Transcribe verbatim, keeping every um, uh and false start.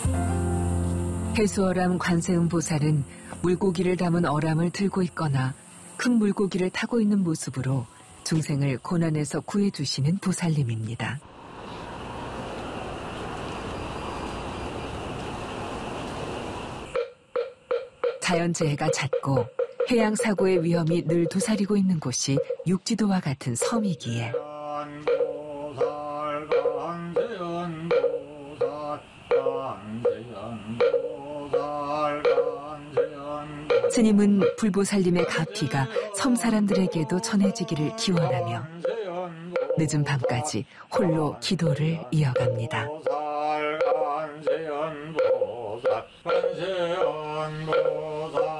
해수어람 관세음 보살은 물고기를 담은 어람을 들고 있거나 큰 물고기를 타고 있는 모습으로 중생을 고난에서 구해주시는 보살님입니다. 자연재해가 잦고 해양사고의 위험이 늘 도사리고 있는 곳이 육지도와 같은 섬이기에 스님은 불보살님의 가피가 섬 사람들에게도 전해지기를 기원하며 늦은 밤까지 홀로 기도를 이어갑니다. 관세음 보살, 관세음 보살.